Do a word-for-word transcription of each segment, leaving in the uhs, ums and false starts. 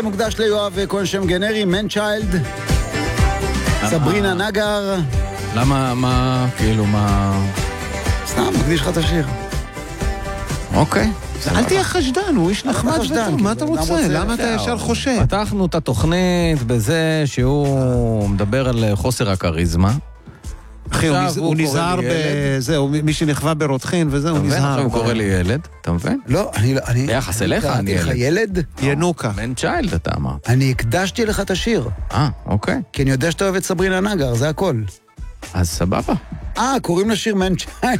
מוקדש ליואב כהן שם גנרי, מן צ'יילד, סברינה נגר. למה, מה, כאילו, מה... סתם, מקדיש לך את השיר. אוקיי. אל תהיה חשדן, הוא איש נחמד וטוב, מה אתה רוצה? למה אתה ישר חושב? פתחנו את התוכנית בזה שהוא מדבר על חוסר הקריזמה. אחי, הוא נזהר בזה, מי שנכווה ברותחין וזה, הוא נזהר. עכשיו הוא קורא לי ילד, אתה מבין? לא, אני... ביחס אליך אני ילד. ילד? ינוקה. מן צ'יילד אתה אמרת. אני הקדשתי לך את השיר. אה, אוקיי. כי אני יודע שאתה אוהב את סברינה נגר, זה הכל. אז סבבה. אה, קוראים לשיר מן צ'יילד.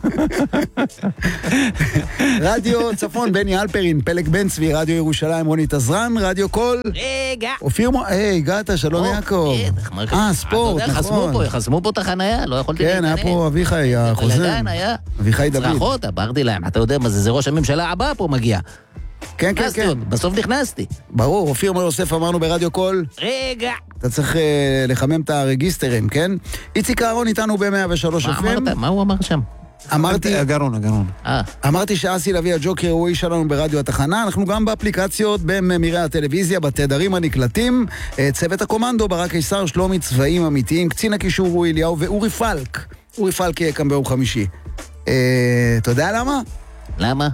רדיו צפון, בני אלפרין, פלג בן צבי, רדיו ירושלים, רוני תזרן, רדיו קול. רגע. אופיר מו... היי, הגעת, שלום יעקב. אה, ספורט, נכון. חסמו פה, חסמו פה את החניה, לא יכולתי כן, היה פה אביחי, החוזר. אביחי דוד. צרחות, אמרתי להם, אתה יודע מה זה, זה ראש הממשלה הבא פה מגיע. כן, כן, כן. בסוף נכנסתי. ברור, אופיר מור יוסף אמרנו ברדיו קול. רגע. אתה צריך uh, לחמם את הרגיסטרים, כן? איציק אהרון איתנו ב-מאה ושלוש אף אם. מה, מה הוא אמר שם? אמרתי... הגרון, הגרון. אמרתי שאסי לוי הג'וקר הוא איש שלנו ברדיו התחנה, אנחנו גם באפליקציות, בממירי הטלוויזיה, בתדרים הנקלטים, צוות הקומנדו, ברק קיסר, שלומי צבעים אמיתיים, קצין הקישור הוא אליהו ואורי פלק. אורי פלק יהיה כאן ביום חמישי. אתה יודע למה? למה?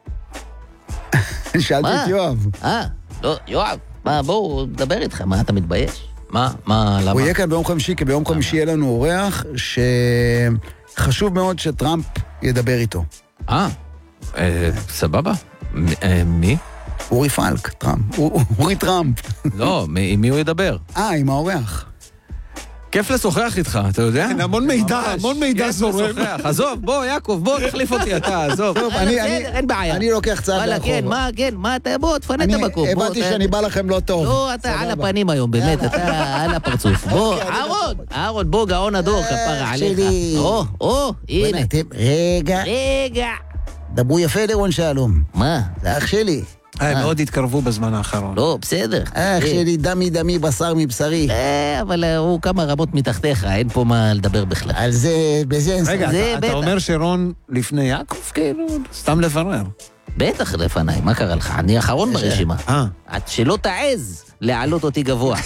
שאלתי את יואב. אה, לא, יואב, מה, בואו, דבר איתך, מה, אתה מתבייש? מה, מה, למה? הוא יהיה כאן ביום חמישי, כי ביום חמישי יהיה לנו אורח שחשוב מאוד שטראמפ ידבר איתו. אה, סבבה. מי? אורי פלק, טראמפ. אורי טראמפ. לא, עם מי הוא ידבר? אה, עם האורח. כיף לשוחח איתך, אתה יודע? כן, המון מידע, המון מידע זורם. עזוב, בוא, יעקב, בוא, תחליף אותי אתה, עזוב. אין בעיה. אני לוקח צעד לאחור. כן, מה, כן, מה אתה, בוא, תפנה את המקום. הבנתי שאני בא לכם לא טוב. לא, אתה על הפנים היום, באמת, אתה על הפרצוף. בוא, אהרון, אהרון, בוא, גאון הדור, כפרה עליך. או, או, הנה. רגע. רגע. דברו יפה לרון שלום. מה? זה אח שלי. הם מאוד התקרבו בזמן האחרון. לא, בסדר. אח שלי, דמי דמי, בשר מבשרי. אה, אבל הוא כמה רמות מתחתיך, אין פה מה לדבר בכלל. על זה, בזה אין סתם. רגע, אתה אומר שרון לפני יעקב, כאילו, סתם לברר. בטח לפניי, מה קרה לך? אני האחרון ברשימה. אה. את שלא תעז להעלות אותי גבוה.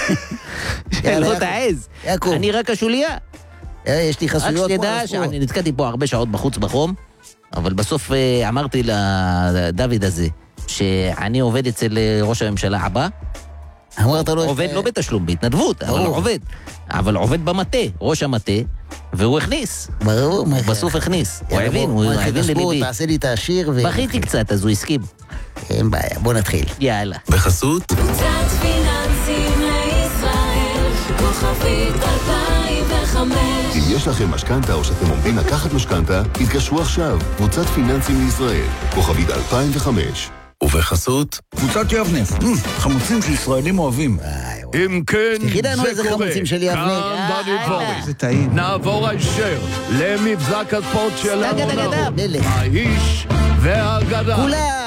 שלא תעז. אני רק השוליה. יש לי חסויות. רק שתדע שאני נתקעתי פה הרבה שעות בחוץ בחום, אבל בסוף אמרתי לדוד הזה, שאני עובד אצל ראש הממשלה הבא. אמרת לו... עובד לא בתשלום, בהתנדבות, אבל עובד. אבל עובד במטה, ראש המטה, והוא הכניס. ברור. בסוף הכניס. הוא הבין, הוא הבין לליבי. תעשה לי את השיר ו... בכיתי קצת, אז הוא הסכים. אין בעיה, בוא נתחיל. יאללה. בחסות? קבוצת פיננסים לישראל, כוכבית אלפיים וחמש. אם יש לכם משכנתה או שאתם עומדים לקחת משכנתה, התקשרו עכשיו. קבוצת פיננסים לישראל, כוכבית אלפיים וחמש. ובחסות? קבוצת יבנה, חמוצים שישראלים אוהבים. אם כן, זה קורה. כאן דני דבורי. זה טעים. נעבור הישר למבזק הספורט של סגת העונה. הגדה. האיש והאגדה. כולם.